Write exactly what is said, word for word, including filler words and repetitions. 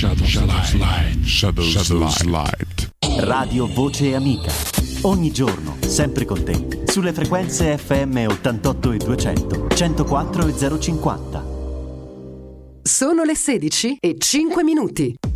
Shadow, Shadow Slide. Shadow, Shadow Slide. Radio Voce Amica. Ogni giorno, sempre con te. Sulle frequenze F M ottantotto e duecento, centoquattro e zero cinquanta. Sono le sedici e cinque minuti.